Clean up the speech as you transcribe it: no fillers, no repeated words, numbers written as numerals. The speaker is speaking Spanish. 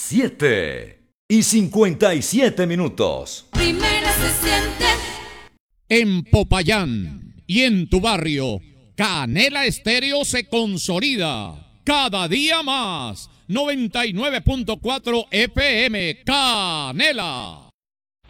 7:57. Primera se siente En Popayán y en tu barrio, Canela Estéreo se consolida cada día más. 99.4 FM, Canela.